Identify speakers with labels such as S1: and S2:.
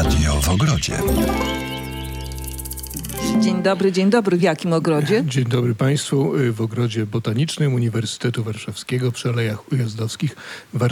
S1: Radio w ogrodzie.
S2: Dzień dobry. W jakim ogrodzie?
S3: Dzień dobry Państwu. W ogrodzie botanicznym Uniwersytetu Warszawskiego przy Alejach Ujazdowskich w Warszawie.